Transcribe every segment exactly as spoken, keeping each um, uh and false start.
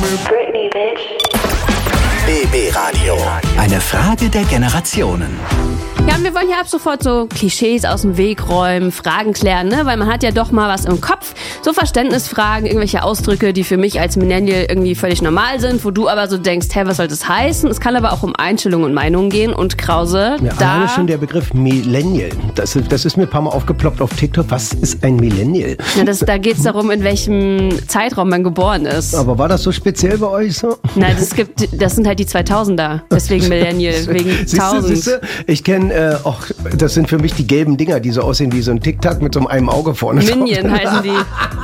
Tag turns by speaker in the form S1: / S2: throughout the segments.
S1: Britney, bitch.
S2: B B Radio. Eine Frage der Generationen.
S3: Ja, und wir wollen hier ab sofort so Klischees aus dem Weg räumen, Fragen klären, ne? Weil man hat ja doch mal was im Kopf. So Verständnisfragen, irgendwelche Ausdrücke, die für mich als Millennial irgendwie völlig normal sind, wo du aber so denkst, hä, was soll das heißen? Es kann aber auch um Einstellungen und Meinungen gehen. Und Krause,
S4: ja,
S3: da...
S4: alleine schon der Begriff Millennial. Das, das ist mir ein paar Mal aufgeploppt auf TikTok. Was ist ein Millennial?
S3: Ja, das, da geht es darum, in welchem Zeitraum man geboren ist.
S4: Aber war das so speziell bei euch so?
S3: Nein, das, gibt, das sind halt die zweitausender. Deswegen Millennial, wegen
S4: siehste,
S3: tausend.
S4: Siehste? Ich kenne, äh, auch, das sind für mich die gelben Dinger, die so aussehen wie so ein Tic-Tac mit so einem Auge vorne.
S3: Minion heißen die.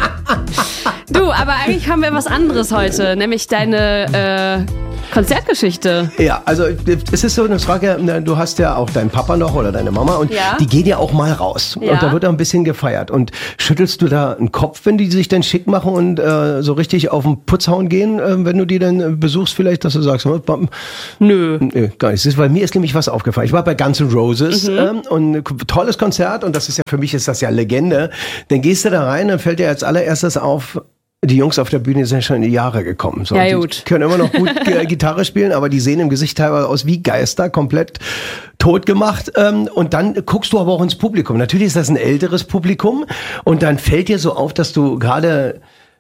S3: Du, aber eigentlich haben wir was anderes heute, nämlich deine äh, Konzertgeschichte.
S4: Ja, also es ist so eine Frage, du hast ja auch deinen Papa noch oder deine Mama und
S3: ja.
S4: die gehen ja auch mal raus
S3: Ja.
S4: und da wird da ein bisschen gefeiert. Und schüttelst du da einen Kopf, wenn die sich dann schick machen und äh, so richtig auf den Putz hauen gehen, äh, wenn du die dann besuchst vielleicht, dass du sagst, hm,
S3: Nö.
S4: Nö, gar nicht. Das ist, weil mir ist nämlich was aufgefallen. Ich war bei Guns N' Roses
S3: Mhm.
S4: ähm, und ein tolles Konzert und das ist ja, für mich ist das ja Legende. Dann gehst du da rein, dann fällt dir als allererstes auf, die Jungs auf der Bühne sind schon in die Jahre gekommen. So,
S3: Ja,
S4: die
S3: gut.
S4: können immer noch gut äh, Gitarre spielen, aber die sehen im Gesicht teilweise aus wie Geister, komplett tot gemacht. Ähm, und dann guckst du aber auch ins Publikum. Natürlich ist das ein älteres Publikum und dann fällt dir so auf, dass du gerade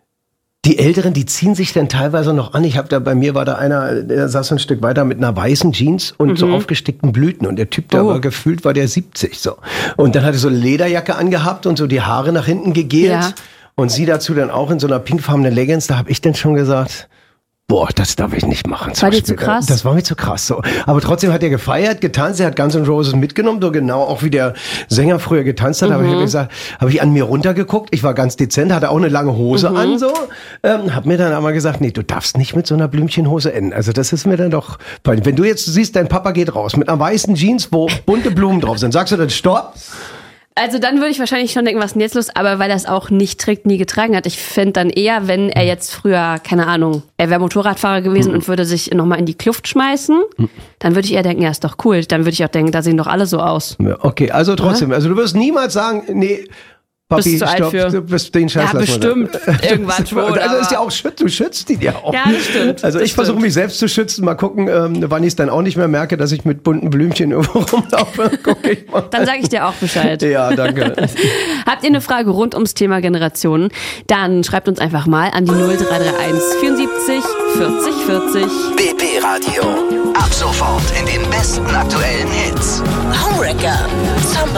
S4: die Älteren, die ziehen sich dann teilweise noch an. Ich habe da, bei mir war da einer, der saß ein Stück weiter mit einer weißen Jeans und
S3: Mhm.
S4: so aufgestickten Blüten. Und der Typ, der
S3: Oh.
S4: war gefühlt, war der siebzig so. Und dann hatte so eine Lederjacke angehabt und so die Haare nach hinten gegelt.
S3: Ja.
S4: Und sie dazu dann auch in so einer pinkfarbenen Leggings. Da habe ich dann schon gesagt, boah, das darf ich nicht machen.
S3: War dir zu krass?
S4: Das war mir zu krass. So. Aber trotzdem hat er gefeiert, getanzt, er hat Guns N' Roses mitgenommen, so genau auch wie der Sänger früher getanzt hat.
S3: Mhm.
S4: Aber ich habe gesagt, habe ich an mir runtergeguckt, ich war ganz dezent, hatte auch eine lange Hose
S3: Mhm.
S4: an, so. Ähm, hab mir dann aber gesagt, nee, du darfst nicht mit so einer Blümchenhose enden. Also das ist mir dann doch, wenn du jetzt siehst, dein Papa geht raus mit einer weißen Jeans, wo bunte Blumen drauf sind, sagst du dann Stopp?
S3: Also dann würde ich wahrscheinlich schon denken, was ist denn jetzt los? Aber weil er es auch nicht trägt, nie getragen hat. Ich fände dann eher, wenn er jetzt früher, keine Ahnung, er wäre Motorradfahrer gewesen
S4: Mhm.
S3: und würde sich nochmal in die Kluft schmeißen, mhm. dann würde ich eher denken, ja, ist doch cool. Dann würde ich auch denken, da sehen doch alle so aus.
S4: Ja, okay, also trotzdem, also du wirst niemals sagen, nee, Papi,
S3: Bist du alt
S4: stopp,
S3: für?
S4: du bist den Scheiß
S3: Ja,
S4: lass mal
S3: bestimmt.
S4: sein.
S3: Irgendwann schon,
S4: Also ist ja
S3: aber-
S4: auch schützt, du schützt ihn ja auch.
S3: Ja, das stimmt.
S4: Also
S3: Das
S4: ich versuche
S3: stimmt.
S4: mich selbst zu schützen. Mal gucken, ähm, wann ich es dann auch nicht mehr merke, dass ich mit bunten Blümchen irgendwo rumlaufe. Guck ich mal.
S3: Dann sage ich dir auch Bescheid.
S4: Ja, danke.
S3: Habt ihr eine Frage rund ums Thema Generationen? Dann schreibt uns einfach mal an die null drei drei eins vierundsiebzig vierzig vierzig.
S2: B B Radio. Ab sofort in den besten aktuellen Hits.
S5: Homewrecker.